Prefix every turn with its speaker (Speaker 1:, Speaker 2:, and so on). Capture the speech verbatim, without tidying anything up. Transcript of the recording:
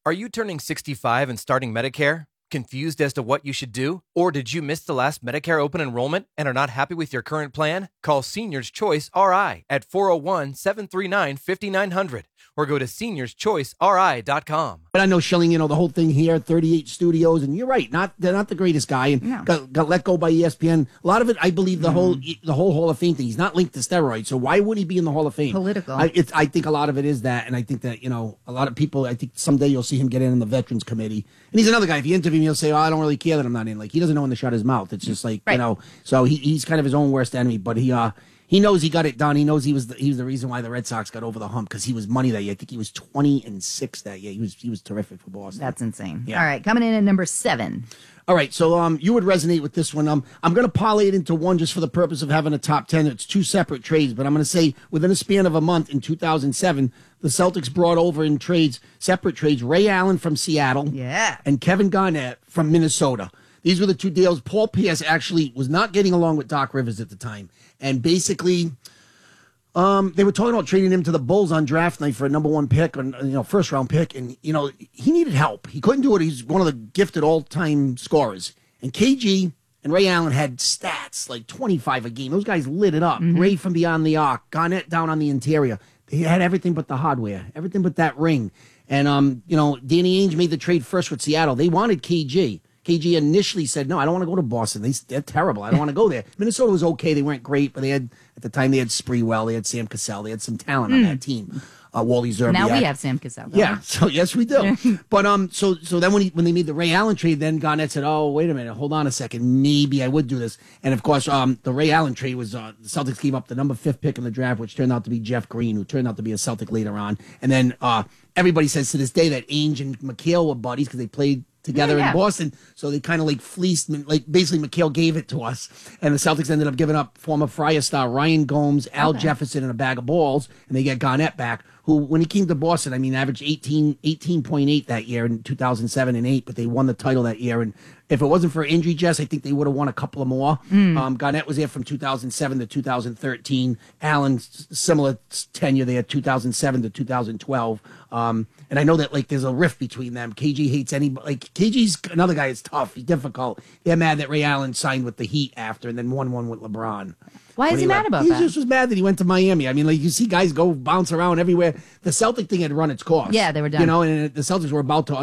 Speaker 1: Are you turning sixty-five and starting Medicare? Confused as to what you should do? Or did you miss the last Medicare open enrollment and are not happy with your current plan? Call Seniors Choice R I at four oh one, seven three nine, five nine zero zero or go to seniors choice r i dot com.
Speaker 2: But I know Schilling, you know, the whole thing here, thirty-eight studios, and you're right, not they're not the greatest guy, and
Speaker 3: No.
Speaker 2: got, got let go by E S P N. A lot of it, I believe, the
Speaker 3: Mm.
Speaker 2: whole the whole Hall of Fame thing. He's not linked to steroids, so why would he be in the Hall of Fame?
Speaker 3: Political.
Speaker 2: I, it's, I think a lot of it is that, and I think that, you know, a lot of people, I think someday you'll see him get in on the Veterans Committee. And he's another guy. If you interview him, he'll say, oh, I don't really care that I'm not in. Like, he doesn't know when to shut his mouth. It's just like,
Speaker 3: Right.
Speaker 2: you know, so he, he's kind of his own worst enemy, but he, uh, He knows he got it done. He knows he was the, he was the reason why the Red Sox got over the hump, because he was money that year. I think he was twenty and six that year. He was he was terrific for Boston.
Speaker 3: That's insane.
Speaker 2: Yeah.
Speaker 3: All right, coming in at number seven.
Speaker 2: All right, so um, you would resonate with this one. Um, I'm going to parlay it into one just for the purpose of having a top ten. It's two separate trades, but I'm going to say within a span of a month in two thousand seven, the Celtics brought over in trades, separate trades, Ray Allen from Seattle,
Speaker 3: Yeah.
Speaker 2: and Kevin Garnett from Minnesota. These were the two deals. Paul Pierce actually was not getting along with Doc Rivers at the time, and basically. Um, they were talking about trading him to the Bulls on draft night for a number one pick, or, you know, first round pick, and you know he needed help. He couldn't do it. He's one of the gifted all time scorers. And K G and Ray Allen had stats like twenty-five a game. Those guys lit it up.
Speaker 3: Mm-hmm.
Speaker 2: Ray from beyond the arc, Garnett down on the interior. They had everything but the hardware, everything but that ring. And um, you know, Danny Ainge made the trade first with Seattle. They wanted K G. K G initially said, no, I don't want to go to Boston. They, they're terrible. I don't want to go there. Minnesota was okay. They weren't great, but they had, at the time, they had Spreewell. They had Sam Cassell. They had some talent on that team. Uh, Wally Zerbiak.
Speaker 3: Now we have Sam Cassell. don't
Speaker 2: Yeah,
Speaker 3: we?
Speaker 2: so yes, we do. but um, so so then when he, when they made the Ray Allen trade, then Garnett said, "Oh, wait a minute, hold on a second, maybe I would do this." And of course, um, the Ray Allen trade was uh, the Celtics gave up the number fifth pick in the draft, which turned out to be Jeff Green, who turned out to be a Celtic later on. And then uh, everybody says to this day that Ainge and McHale were buddies because they played together
Speaker 3: Yeah, yeah.
Speaker 2: in Boston, so they kind of like fleeced, like basically McHale gave it to us, and the Celtics ended up giving up former Friar star Ryan Gomes, Al
Speaker 3: Okay.
Speaker 2: Jefferson, and a bag of balls, and they get Garnett back, who, when he came to Boston, I mean, averaged eighteen, eighteen point eight that year in two thousand seven and eight, but they won the title that year, and if it wasn't for injury, Jess, I think they would have won a couple of more. Um, Garnett was there from two thousand seven to two thousand thirteen. Allen, s- similar tenure there, two thousand seven to two thousand twelve. Um, and I know that, like, there's a rift between them. K G hates any, like, K G's another guy is tough. He's difficult. They're mad that Ray Allen signed with the Heat after and then won one with LeBron.
Speaker 3: Why is
Speaker 2: When
Speaker 3: he mad
Speaker 2: left.
Speaker 3: about
Speaker 2: he
Speaker 3: that?
Speaker 2: just was mad that he went to Miami. I mean, like, you see guys go bounce around everywhere. The Celtic thing had run its course.
Speaker 3: Yeah, they were done.
Speaker 2: You know, and the Celtics were about to